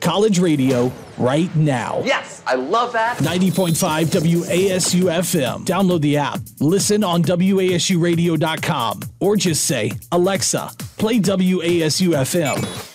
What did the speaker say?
college radio right now. Yes, I love that. 90.5 WASU FM. Download the app. Listen on WASUradio.com or just say, Alexa, play WASU FM.